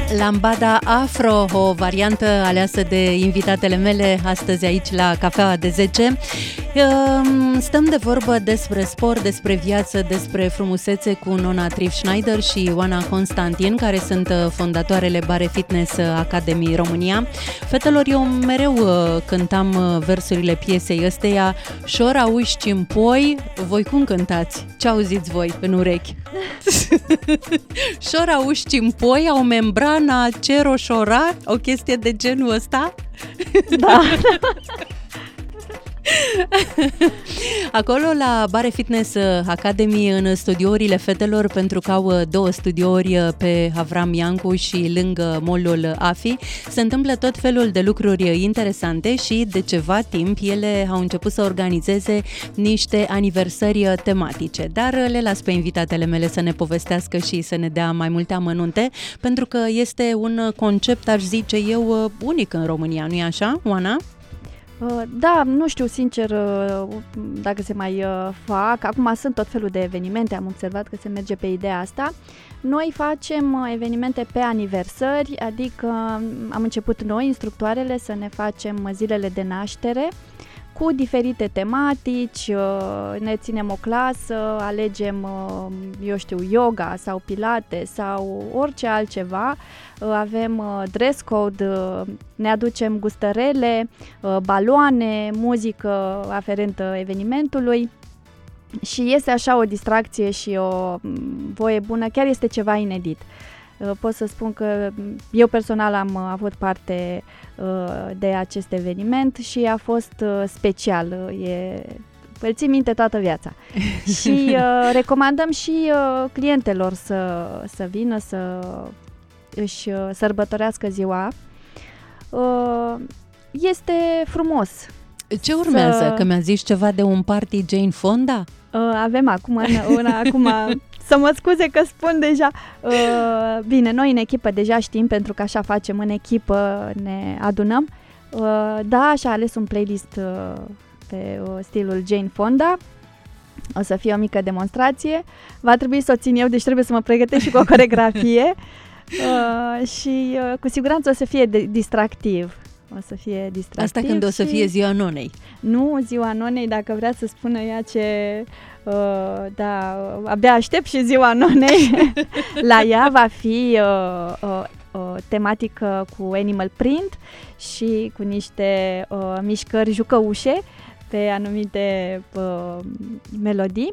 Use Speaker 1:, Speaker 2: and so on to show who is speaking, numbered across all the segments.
Speaker 1: Lambada Afro, o variantă aleasă de invitatele mele astăzi aici la Cafeaua de 10. Stăm de vorbă despre sport, despre viață, despre frumusețe cu Nona Triff Schneider și Oana Constantin, care sunt fondatoarele Bare Fitness Academy România. Fetelor, eu mereu cântam versurile piesei ăsteia, șora uși în poi, voi cum cântați? Ce auziți voi în urechi? Șora uși în poi, au membrana ceroșora, o chestie de genul ăsta?
Speaker 2: Da.
Speaker 1: Acolo la Bare Fitness Academy, în studiourile fetelor, pentru că au două studiouri pe Avram Iancu și lângă mall-ul AFI, se întâmplă tot felul de lucruri interesante și de ceva timp ele au început să organizeze niște aniversări tematice, dar le las pe invitatele mele să ne povestească și să ne dea mai multe amănunte, pentru că este un concept, aș zice eu, unic în România, nu-i așa, Oana?
Speaker 2: Da, nu știu sincer dacă se mai fac. Acum sunt tot felul de evenimente, am observat că se merge pe ideea asta. Noi facem evenimente pe aniversări, adică am început noi, instructoarele, să ne facem zilele de naștere cu diferite tematici, ne ținem o clasă, alegem, eu știu, yoga sau pilate sau orice altceva, avem dress code, ne aducem gustărele, baloane, muzică aferentă evenimentului și este așa o distracție și o voie bună, chiar este ceva inedit. Pot să spun că eu personal am avut parte de acest eveniment și a fost special, îl țin minte toată viața. Și recomandăm și clientelor să vină să își sărbătorească ziua. Este frumos.
Speaker 1: Ce urmează? Că mi-a zis ceva de un party Jane Fonda?
Speaker 2: Avem acum să mă scuze că spun deja. Bine, noi în echipă deja știm, pentru că așa facem, în echipă ne adunăm. Da, și-a ales un playlist pe stilul Jane Fonda. O să fie o mică demonstrație. Va trebui să o țin eu, deci trebuie să mă pregătesc și cu o coreografie. Și cu siguranță o să fie distractiv. O să fie distractiv.
Speaker 1: Asta când o să fie ziua nonei.
Speaker 2: Nu, ziua nonei, dacă vrea să spună ea ce... da, abia aștept și ziua nonei. La ea va fi tematică cu animal print și cu niște mișcări jucăușe pe anumite melodii.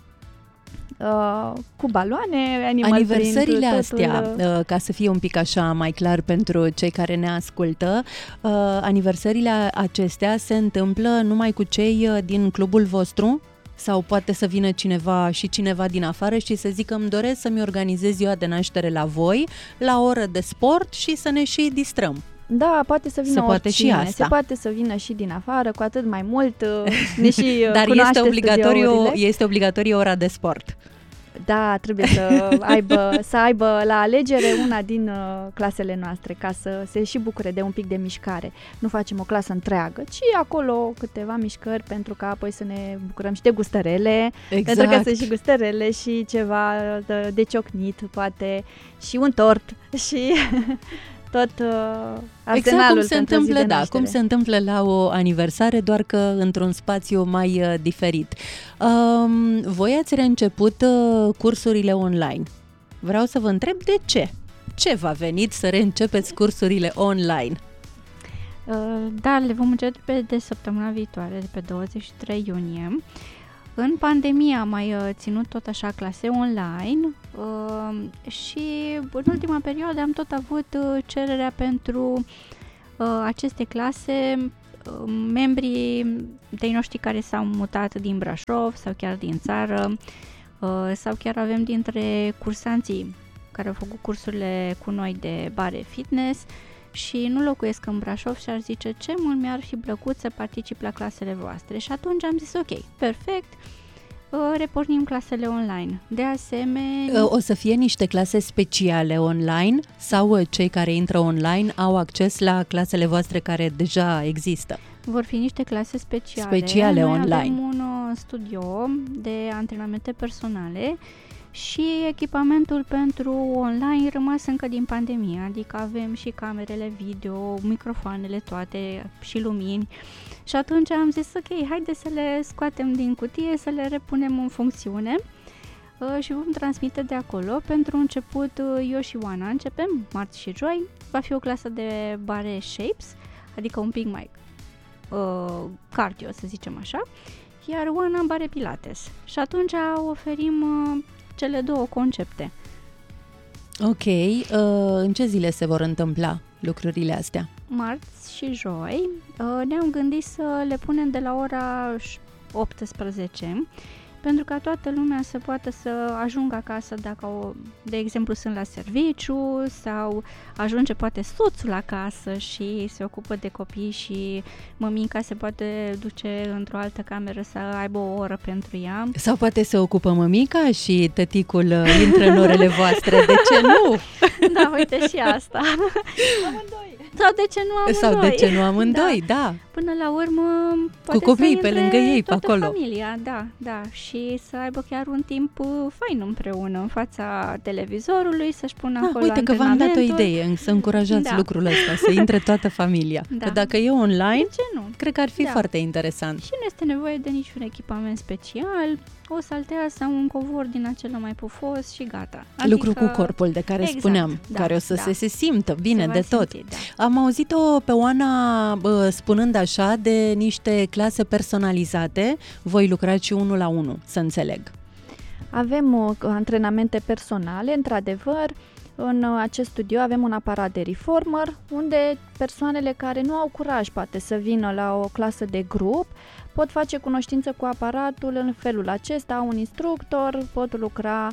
Speaker 2: Cu baloane,
Speaker 1: aniversările
Speaker 2: print,
Speaker 1: astea, ca să fie un pic așa mai clar pentru cei care ne ascultă, aniversările acestea se întâmplă numai cu cei din clubul vostru? Sau poate să vină cineva din afară și să zică îmi doresc să-mi organizez ziua de naștere la voi, la o oră de sport și să ne și distrăm?
Speaker 2: Da, poate să vină oricine.
Speaker 1: Și asta.
Speaker 2: Se poate să vină și din afară, cu atât mai mult ne și
Speaker 1: dar este obligatorie ora de sport.
Speaker 2: Da, trebuie să aibă la alegere una din clasele noastre, ca să se și bucure de un pic de mișcare. Nu facem o clasă întreagă, ci acolo câteva mișcări pentru ca apoi să ne bucurăm și de gustărele.
Speaker 1: Exact.
Speaker 2: Pentru că sunt și gustărele și ceva de ciocnit, poate și un tort și... tot arsenalul
Speaker 1: exact cum se întâmplă,
Speaker 2: zi de naștere.
Speaker 1: Cum se întâmplă la o aniversare, doar că într-un spațiu mai diferit. Voi ați reînceput cursurile online. Vreau să vă întreb de ce. Ce v-a venit să reîncepeți cursurile online?
Speaker 3: Da, le vom începe de săptămâna viitoare, de pe 23 iunie. În pandemie am mai ținut tot așa clase online și în ultima perioadă am tot avut cererea pentru aceste clase, membrii de noștri care s-au mutat din Brașov sau chiar din țară, sau chiar avem dintre cursanții care au făcut cursurile cu noi de Bare Fitness și nu locuiesc în Brașov și ar zice ce mult mi-ar fi plăcut să particip la clasele voastre. Și atunci am zis ok, perfect, repornim clasele online. De asemenea...
Speaker 1: O să fie niște clase speciale online sau cei care intră online au acces la clasele voastre care deja există?
Speaker 3: Vor fi niște clase speciale
Speaker 1: Noi
Speaker 3: online.
Speaker 1: Avem
Speaker 3: un studio de antrenamente personale și echipamentul pentru online rămas încă din pandemie, adică avem și camerele video, microfoanele toate și lumini. Și atunci am zis, ok, haide să le scoatem din cutie, să le repunem în funcțiune și vom transmite de acolo. Pentru început, eu și Oana începem, marți și joi. Va fi o clasă de bare shapes, adică un pic mai cardio, să zicem așa, iar Oana în bare pilates. Și atunci oferim cele două concepte.
Speaker 1: Ok, în ce zile se vor întâmpla lucrurile astea?
Speaker 3: Marți și joi. Ne-am gândit să le punem de la ora 18, pentru ca toată lumea să poată să ajungă acasă dacă, de exemplu, sunt la serviciu sau ajunge poate soțul acasă și se ocupă de copii și mămica se poate duce într-o altă cameră să aibă o oră pentru ea.
Speaker 1: Sau poate se ocupă mămica și tăticul intră în orele voastre, de ce nu?
Speaker 3: Da, uite și asta.
Speaker 2: Amândoi.
Speaker 3: Sau de ce nu amândoi?
Speaker 1: Sau de ce nu amândoi, da.
Speaker 3: Până la urmă, poate
Speaker 1: cu copiii
Speaker 3: să
Speaker 1: pe lângă ei, pe
Speaker 3: toată
Speaker 1: acolo.
Speaker 3: familia, da. Și să aibă chiar un timp fain împreună, în fața televizorului, să-și pună acolo
Speaker 1: uite că v-am dat o
Speaker 3: antrenamentul.
Speaker 1: idee, să încurajați lucrul ăsta, să intre toată familia.
Speaker 3: Da.
Speaker 1: Că dacă e online,
Speaker 3: De ce nu?
Speaker 1: cred că ar fi foarte interesant.
Speaker 3: Și nu este nevoie de niciun echipament special, o saltea sau un covor din acela mai pufos și gata.
Speaker 1: Lucru cu corpul de care spuneam, care o să se simtă bine de tot. Am auzit-o pe Oana spunând așa de niște clase personalizate, voi lucrați și 1-la-1, să înțeleg.
Speaker 2: Avem antrenamente personale, într-adevăr. În acest studio avem un aparat de reformer, unde persoanele care nu au curaj poate să vină la o clasă de grup, pot face cunoștință cu aparatul în felul acesta, au un instructor, pot lucra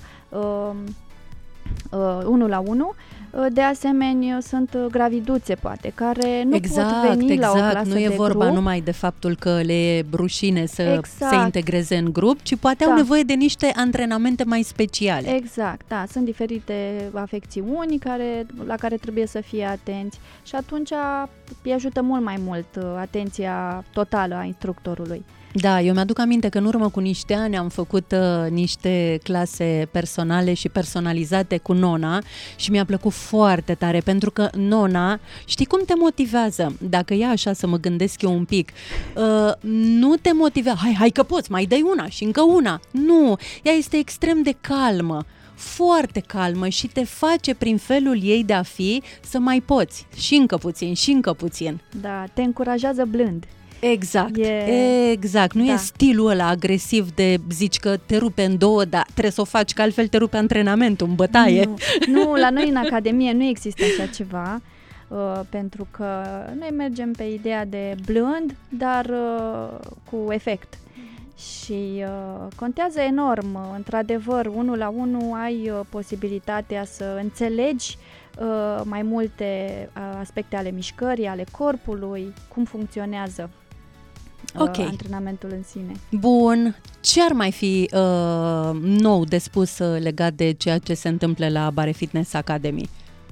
Speaker 2: 1-la-1. De asemenea, sunt graviduțe, poate, care nu pot veni la o clasă
Speaker 1: nu e
Speaker 2: de
Speaker 1: vorba
Speaker 2: grup.
Speaker 1: numai de faptul că le e rușine să se integreze în grup, ci poate au nevoie de niște antrenamente mai speciale.
Speaker 2: Exact, da, sunt diferite afecțiuni la care trebuie să fie atenți și atunci îi ajută mult mai mult atenția totală a instructorului.
Speaker 1: Da, eu mi-aduc aminte că în urmă cu niște ani am făcut niște clase personale și personalizate cu Nona și mi-a plăcut foarte tare, pentru că Nona, știi cum te motivează? Dacă e așa să mă gândesc eu un pic, nu te motivează, hai că poți, mai dai una și încă una. Nu, ea este extrem de calmă, foarte calmă și te face prin felul ei de a fi să mai poți și încă puțin.
Speaker 2: Da, te încurajează blând.
Speaker 1: Exact. Nu e stilul ăla agresiv de zici că te rupe în două, dar trebuie să o faci, că altfel te rupe antrenamentul în bătaie.
Speaker 2: Nu, la noi în Academie nu există așa ceva, pentru că noi mergem pe ideea de blând, dar cu efect. Și contează enorm, într-adevăr, 1-la-1 ai posibilitatea să înțelegi mai multe aspecte ale mișcării, ale corpului, cum funcționează antrenamentul în sine.
Speaker 1: Bun. Ce ar mai fi nou de spus legat de ceea ce se întâmplă la Bare Fitness Academy?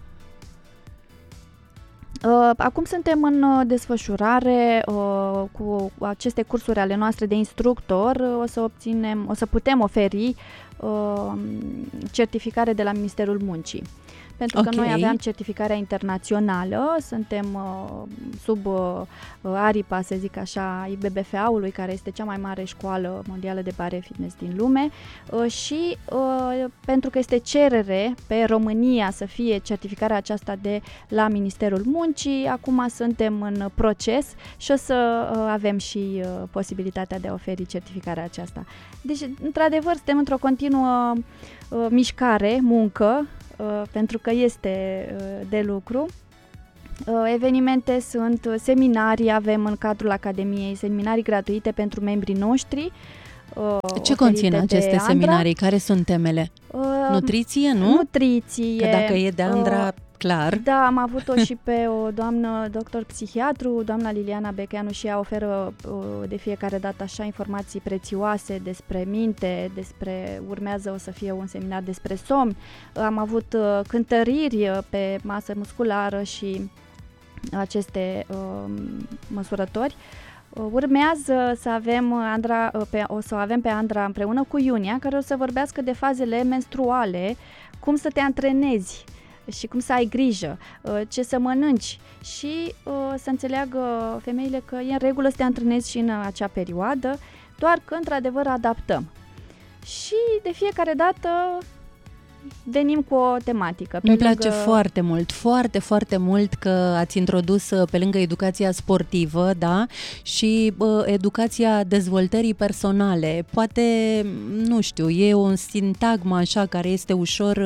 Speaker 2: Acum suntem în desfășurare cu aceste cursuri ale noastre de instructor, o să putem oferi certificare de la Ministerul Muncii. Pentru că noi aveam certificarea internațională, suntem sub aripa, să zic așa, IBBFA-ului, care este cea mai mare școală mondială de bare fitness din lume și pentru că este cerere pe România să fie certificarea aceasta de la Ministerul Muncii, acum suntem în proces și o să avem și posibilitatea de a oferi certificarea aceasta. Deci, într-adevăr, suntem într-o continuă mișcare, muncă, pentru că este de lucru. Evenimente sunt, seminarii avem în cadrul Academiei, seminarii gratuite pentru membrii noștri.
Speaker 1: Ce conțin aceste seminarii? Care sunt temele? Nutriție, nu?
Speaker 2: Nutriție.
Speaker 1: Că dacă e de Andra, clar.
Speaker 2: Da, am avut-o și pe o doamnă doctor psihiatru, doamna Liliana Becheanu, și ea oferă de fiecare dată așa informații prețioase despre minte, urmează o să fie un seminar despre somn. Am avut cântăriri pe masă musculară și aceste măsurători. Urmează să avem o să o avem pe Andra împreună cu Iunia, care o să vorbească de fazele menstruale, cum să te antrenezi și cum să ai grijă, ce să mănânci și să înțeleagă femeile că e în regulă să te antrenezi și în acea perioadă, doar că într-adevăr adaptăm. Și de fiecare dată venim cu o tematică.
Speaker 1: Îmi place foarte mult, foarte, foarte mult că ați introdus pe lângă educația sportivă, da, și educația dezvoltării personale. Poate, nu știu, e o sintagmă așa care este ușor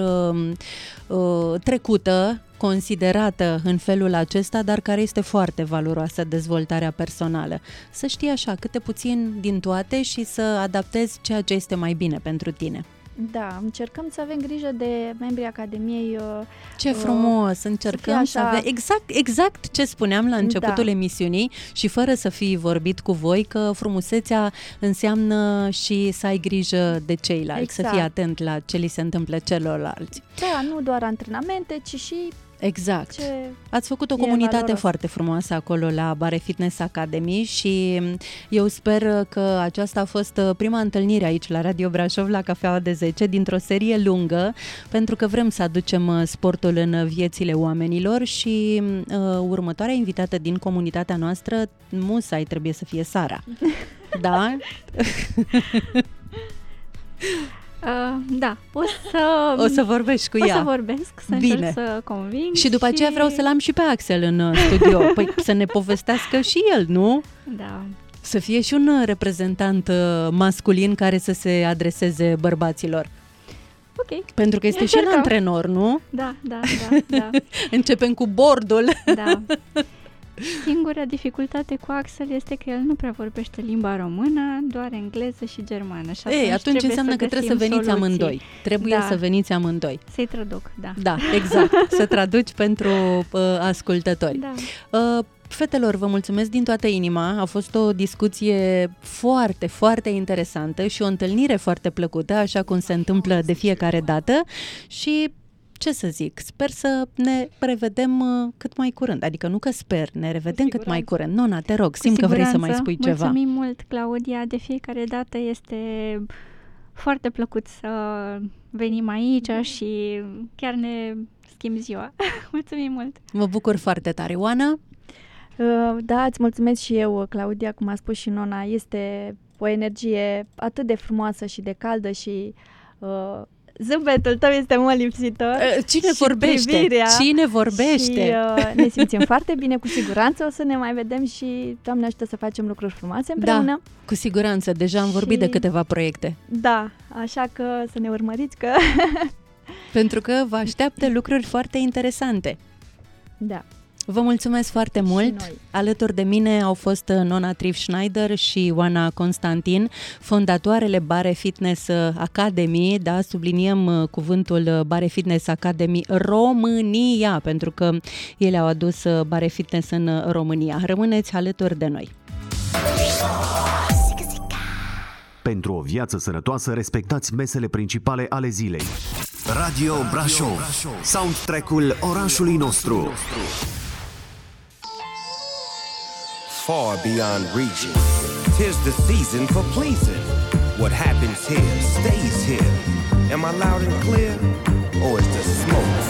Speaker 1: trecută, considerată în felul acesta, dar care este foarte valoroasă, dezvoltarea personală. Să știi așa, câte puțin din toate și să adaptezi ceea ce este mai bine pentru tine.
Speaker 2: Da, încercăm să avem grijă de membrii Academiei.
Speaker 1: Ce frumos! Încercăm să avem exact ce spuneam la începutul emisiunii și fără să fi vorbit cu voi, că frumusețea înseamnă și să ai grijă de ceilalți, să fii atent la ce li se întâmplă celorlalți.
Speaker 2: Da, nu doar antrenamente, ci și
Speaker 1: exact. Ați făcut o comunitate foarte frumoasă acolo la Bare Fitness Academy și eu sper că aceasta a fost prima întâlnire aici la Radio Brașov la Cafeaua de 10 dintr-o serie lungă, pentru că vrem să aducem sportul în viețile oamenilor și următoarea invitată din comunitatea noastră musai trebuie să fie Sara. Da?
Speaker 3: Da, o să
Speaker 1: vorbești cu ea.
Speaker 3: O să vorbesc, să încerc să conving.
Speaker 1: Și după aceea vreau să-l am și pe Axel în studio. Păi să ne povestească și el, nu?
Speaker 3: Da.
Speaker 1: Să fie și un reprezentant masculin care să se adreseze bărbaților.
Speaker 3: Ok.
Speaker 1: Pentru că este și el antrenor, nu?
Speaker 3: Da.
Speaker 1: Începem cu bordul.
Speaker 3: Da. Singura dificultate cu Axel este că el nu prea vorbește limba română, doar engleză și germană. Și
Speaker 1: atunci înseamnă că trebuie să veniți amândoi. Trebuie să veniți amândoi.
Speaker 3: Să-i traduc, da.
Speaker 1: Da, exact. Să traduci pentru ascultători.
Speaker 3: Da.
Speaker 1: Fetelor, vă mulțumesc din toată inima. A fost o discuție foarte, foarte interesantă și o întâlnire foarte plăcută, așa cum se întâmplă de fiecare dată și ce să zic, sper să ne revedem cât mai curând. Adică nu că sper, ne revedem cât mai curând. Nona, te rog, simt că vrei să mai spui ceva.
Speaker 3: Mulțumim mult, Claudia. De fiecare dată este foarte plăcut să venim aici și chiar ne schimbi ziua. Mulțumim mult!
Speaker 1: Mă bucur foarte tare. Oana?
Speaker 2: Da, îți mulțumesc și eu, Claudia, cum a spus și Nona. Este o energie atât de frumoasă și de caldă și zâmbetul tău este mult lipsitor.
Speaker 1: Cine vorbește?
Speaker 2: Privirea,
Speaker 1: Cine vorbește?
Speaker 2: Și ne simțim foarte bine, cu siguranță o să ne mai vedem și Doamne ajută să facem lucruri frumoase împreună.
Speaker 1: Da, cu siguranță, deja am vorbit de câteva proiecte.
Speaker 2: Da, așa că să ne urmăriți că...
Speaker 1: Pentru că vă așteaptă lucruri foarte interesante.
Speaker 2: Da.
Speaker 1: Vă mulțumesc foarte mult. Alături de mine au fost Nona Triff Schneider și Oana Constantin, fondatoarele Bare Fitness Academy, da, subliniem cuvântul Bare Fitness Academy România, pentru că ele au adus Bare Fitness în România. Rămâneți alături de noi.
Speaker 4: Pentru o viață sănătoasă, respectați mesele principale ale zilei. Radio Brașov, soundtrack-ul orașului nostru.
Speaker 5: Far beyond reaching, 'tis the season for pleasing. What happens here stays here. Am I loud and clear, or is the smoke